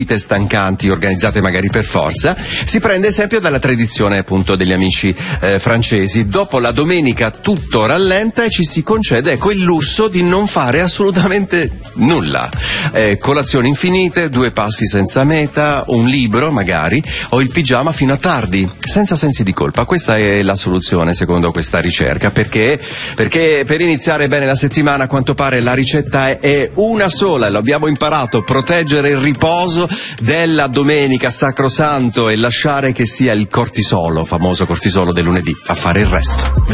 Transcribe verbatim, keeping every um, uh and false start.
stancanti organizzate magari per forza, si prende esempio dalla tradizione appunto degli amici eh, francesi. Dopo la domenica tutto rallenta e ci si concede ecco il lusso di non fare assolutamente nulla, eh, colazioni infinite, due passi senza meta, un libro magari o il pigiama fino a tardi senza sensi di colpa. Questa è la soluzione secondo questa ricerca, perché perché per iniziare bene la settimana a quanto pare la ricetta è, è una sola, lo abbiamo imparato: proteggere il riposo della domenica sacrosanto e lasciare che sia il cortisolo, famoso cortisolo del lunedì, a fare il resto.